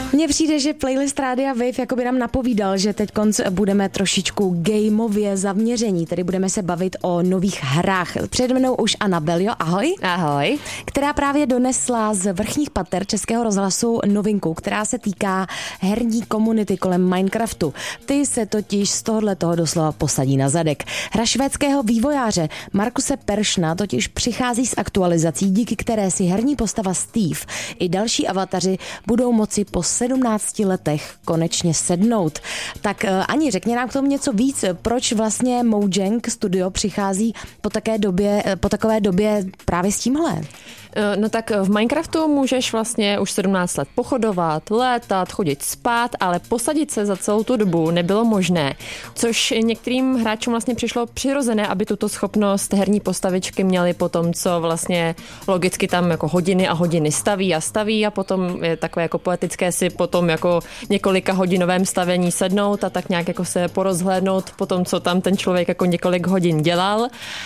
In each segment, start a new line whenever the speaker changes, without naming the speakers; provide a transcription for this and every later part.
Mně přijde, že playlist Rádia Wave jako by nám napovídal, že teď budeme trošičku gameově zaměření, tedy budeme se bavit o nových hrách. Před mnou už Anna Beljo, ahoj.
Ahoj.
Která právě donesla z vrchních pater Českého rozhlasu novinku, která se týká herní komunity kolem Minecraftu. Ty se totiž z tohoto doslova posadí na zadek. Hra švédského vývojáře Markuse Peršna totiž přichází s aktualizací, díky které si herní postava Steve i další avataři budou moci po 17 letech konečně sednout. Tak Ani, řekni nám k tomu něco víc, proč vlastně Mojang Studio přichází po takové době právě s tímhle?
No tak v Minecraftu můžeš vlastně už 17 let pochodovat, létat, chodit spát, ale posadit se za celou tu dobu nebylo možné, což některým hráčům vlastně přišlo přirozené, aby tuto schopnost herní postavičky měly po tom, co vlastně logicky tam jako hodiny a hodiny staví a potom je takové jako poetické si potom jako několika hodinovém stavení sednout a tak nějak jako se porozhlédnout po tom, co tam ten člověk jako několik hodin dělal,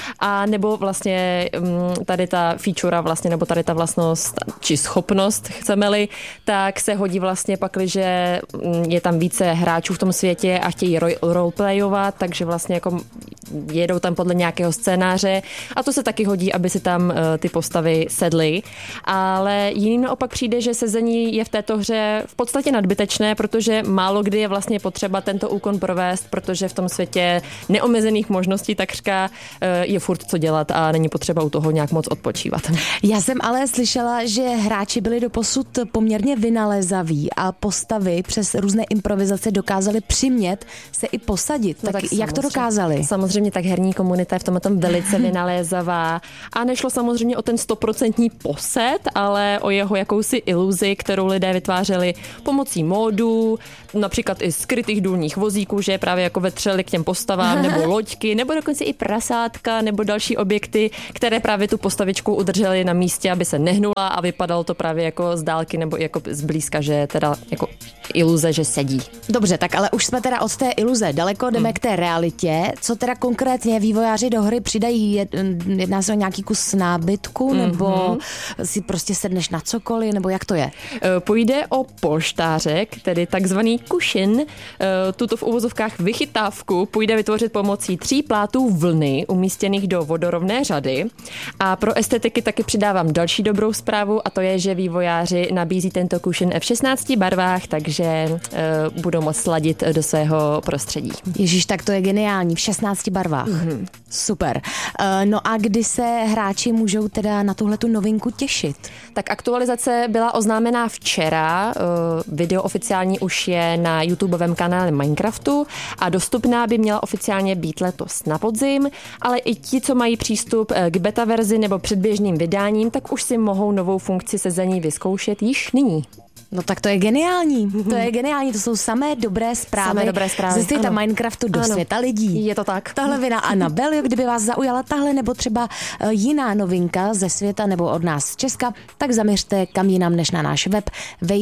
a nebo vlastně tady ta feature vlastně nebo tady ta vlastnost či schopnost, chceme-li, tak se hodí vlastně pakliže je tam více hráčů v tom světě a chtějí roleplayovat, takže vlastně jako jedou tam podle nějakého scénáře a to se taky hodí, aby si tam ty postavy sedly. Ale jiným naopak přijde, že sezení je v této hře v podstatě nadbytečné, protože málo kdy je vlastně potřeba tento úkon provést, protože v tom světě neomezených možností takřka je furt co dělat a není potřeba u toho nějak moc odpočívat.
Já jsem ale slyšela, že hráči byli doposud poměrně vynalézaví a postavy přes různé improvizace dokázali přimět se i posadit.
No
tak jak to dokázali?
Samozřejmě tak herní komunita je v tomhle velice vynalézavá a nešlo samozřejmě o ten 100% posed, ale o jeho jakousi iluzi, kterou lidé vytvářeli pomocí módů, například i skrytých důlních vozíků, že právě jako vetřeli k těm postavám, nebo loďky, nebo dokonce i prasátka, nebo další objekty, které právě tu postavičku udržely na místě, aby se nehnula a vypadalo to právě jako z dálky nebo jako zblízka, že teda jako iluze, že sedí.
Dobře, tak ale už jsme teda od té iluze daleko, jdeme k té realitě. Co teda konkrétně vývojáři do hry přidají? Jedná se o nějaký kus nábytku, nebo si prostě sedneš na cokoliv, nebo jak to je?
Půjde o polštářek, tedy takzvaný cushion. Tuto v uvozovkách vychytávku půjde vytvořit pomocí 3 plátů vlny umístěných do vodorovné řady. A pro estetiky taky přidávám další dobrou zprávu, a to je, že vývojáři nabízí tento cushion v 16 barvách, takže budou moct sladit do svého prostředí.
Ježíš, tak to je geniální, v 16 barvách. Super. No a kdy se hráči můžou teda na tuhletu novinku těšit?
Tak aktualizace byla oznámená včera, video oficiální už je na YouTubeovém kanále Minecraftu a dostupná by měla oficiálně být letos na podzim, ale i ti, co mají přístup k beta verzi nebo předběžným vydáním, tak už si mohou novou funkci sezení vyzkoušet již nyní.
No tak to je geniální, to jsou samé dobré zprávy. Ze světa Minecraftu do světa lidí.
Je to tak.
Tahle vina Anna Beljo, kdyby vás zaujala tahle nebo třeba jiná novinka ze světa nebo od nás z Česka, tak zaměřte kam jinam než na náš web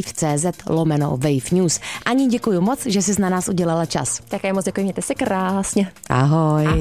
wave.cz/Wave News. Ani děkuji moc, že jsi na nás udělala čas.
Také moc děkuji, mějte se krásně.
Ahoj.